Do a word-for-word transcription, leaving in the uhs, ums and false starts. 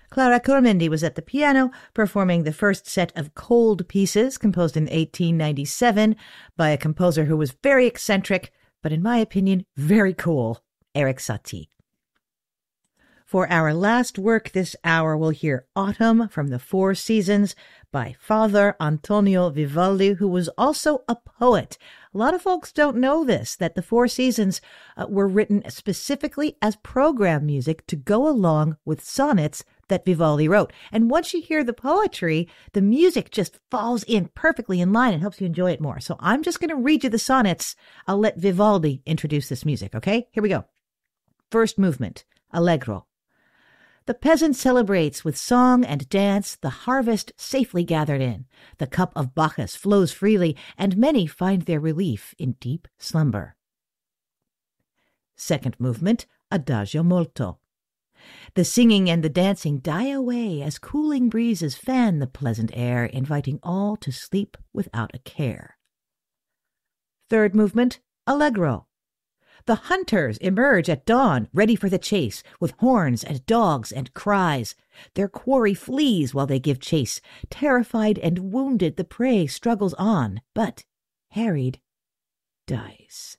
Clara Cormendi was at the piano, performing the first set of Cold Pieces, composed in eighteen ninety-seven by a composer who was very eccentric, but in my opinion, very cool, Erik Satie. For our last work this hour, we'll hear Autumn from the Four Seasons by Father Antonio Vivaldi, who was also a poet. A lot of folks don't know this, that the Four Seasons uh, were written specifically as program music to go along with sonnets that Vivaldi wrote. And once you hear the poetry, the music just falls in perfectly in line and helps you enjoy it more. So I'm just going to read you the sonnets. I'll let Vivaldi introduce this music, okay? Here we go. First movement, Allegro. The peasant celebrates with song and dance the harvest safely gathered in. The cup of Bacchus flows freely, and many find their relief in deep slumber. Second movement, Adagio molto. The singing and the dancing die away as cooling breezes fan the pleasant air, inviting all to sleep without a care. Third movement, Allegro. The hunters emerge at dawn, ready for the chase, with horns and dogs and cries. Their quarry flees while they give chase. Terrified and wounded, the prey struggles on, but harried, dies.